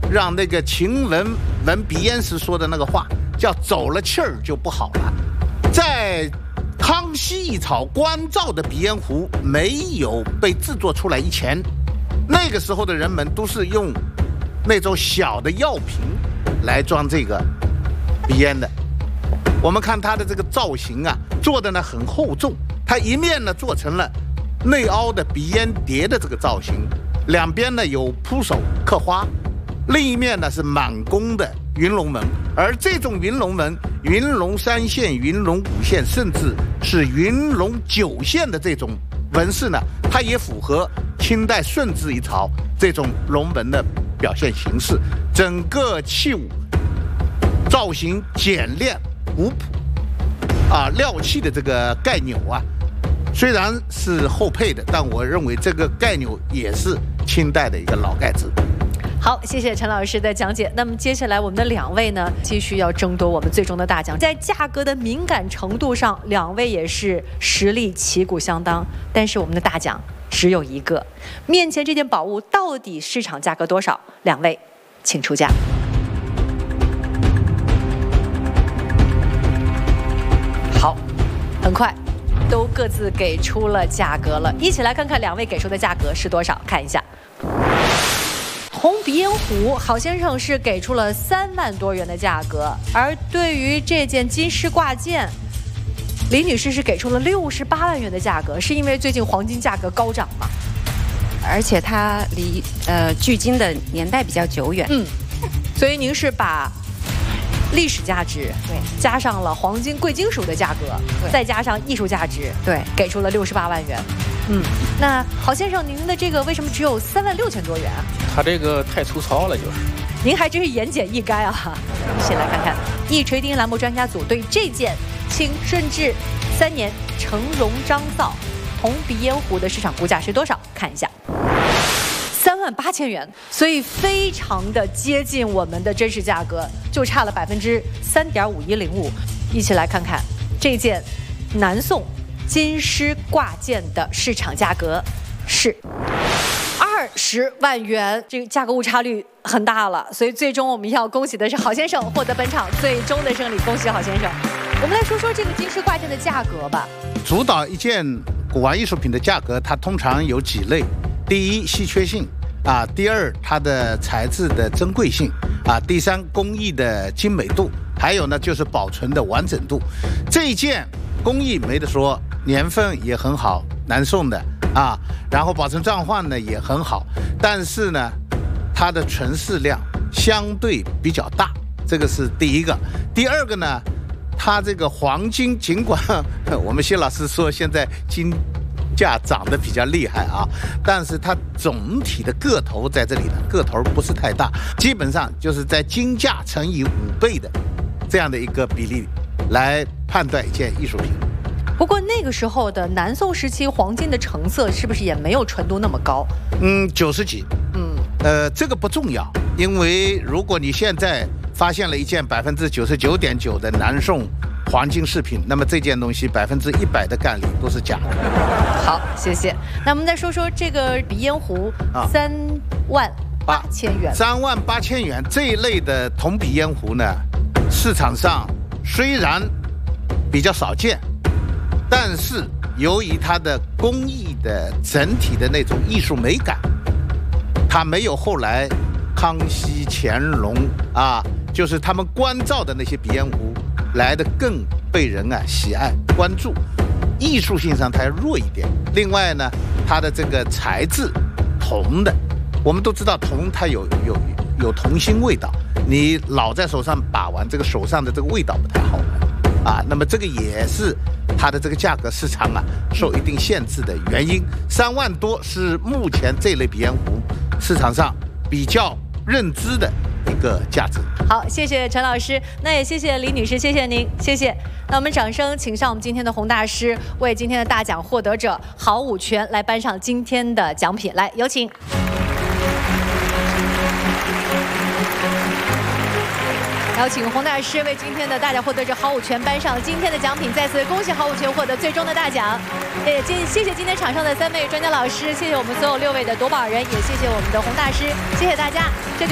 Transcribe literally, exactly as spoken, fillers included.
让那个秦文文鼻烟时说的那个话，叫走了气儿就不好了。在康熙一朝关照的鼻烟壶没有被制作出来以前，那个时候的人们都是用那种小的药瓶来装这个鼻烟的。我们看它的这个造型啊，做的呢很厚重，它一面呢做成了内凹的鼻烟碟的这个造型，两边呢有铺手刻花，另一面呢是满弓的云龙纹。而这种云龙纹，云龙三线、云龙五线，甚至是云龙九线的这种纹饰呢，它也符合清代顺治一朝这种龙纹的表现形式。整个器物造型简练古朴啊，料器的这个盖钮啊，虽然是后配的，但我认为这个盖钮也是清代的一个老盖子。 好，谢谢陈老师的讲解。那么接下来我们的两位呢，继续要争夺我们最终的大奖。在价格的敏感程度上，两位也是实力旗鼓相当，但是我们的大奖只有一个。面前这件宝物到底市场价格多少？两位请出价。好，很快都各自给出了价格了，一起来看看两位给出的价格是多少，看一下。红鼻烟壶，郝先生是给出了三万多元的价格，而对于这件金狮挂件，李女士是给出了六十八万元的价格，是因为最近黄金价格高涨吗？ 而且它离呃距今的年代比较久远， 嗯，所以您是把历史价值对加上了黄金贵金属的价格， 对再加上艺术价值， 对， 给出了六十八万元。嗯，那郝先生，您的这个为什么只有三万六千多元啊？ 他这个太粗糙了，就是。 您还真是言简意赅啊！一起来看看一锤定音栏目专家组对这件清顺治三年成荣章造铜鼻烟壶的市场估价是多少？看一下，三万八千元，所以非常的接近我们的真实价格，就差了百分之三点五一零五。一起来看看这件南宋金狮挂件的市场价格是二十万元，这个价格误差率很大了，所以最终我们要恭喜的是郝先生获得本场最终的胜利，恭喜郝先生。我们来说说这个金狮挂件的价格吧。 主导一件古玩艺术品的价格，它通常有几类：第一，稀缺性啊；第二，它的材质的珍贵性啊；第三，工艺的精美度；还有呢，就是保存的完整度。这一件工艺没得说，年份也很好，南宋的啊，然后保存状况呢也很好，但是呢，它的存世量相对比较大，这个是第一个。第二个呢，它这个黄金尽管我们谢老师说现在金价涨得比较厉害啊，但是它总体的个头在这里呢，个头不是太大，基本上就是在金价乘以五倍的这样的一个比例来判断一件艺术品。 不过那个时候的南宋时期黄金的成色是不是也没有纯度那么高？ 嗯，九十几。 嗯， 呃，这个不重要，因为如果你现在发现了一件百分之九十九点九的南宋黄金饰品，那么这件东西百分之一百的概率都是假的。 好，谢谢。那我们再说说这个鼻烟壶，三万八千元。 三万八千元这一类的铜鼻烟壶呢，市场上虽然比较少见，但是由于它的工艺的整体的那种艺术美感，它没有后来康熙、乾隆啊，就是他们关照的那些鼻烟壶来的更被人啊喜爱关注。艺术性上它弱一点。另外呢，它的这个材质铜的，我们都知道铜它有有有铜芯味道，你老在手上把玩，这个手上的这个味道不太好闻啊。那么这个也是它的这个价格市场啊受一定限制的原因。三万多是目前这类鼻烟壶市场上比较认知的一个价值。 好，谢谢陈老师，那也谢谢李女士，谢谢您，谢谢。那我们掌声请上我们今天的洪大师，为今天的大奖获得者郝武全来颁上今天的奖品，来有请。邀请洪大师为今天的大奖获得者郝武全颁上今天的奖品，再次恭喜郝武全获得最终的大奖。也谢谢今天场上的三位专家老师，谢谢我们所有六位的夺宝人，也谢谢我们的洪大师，谢谢大家。这就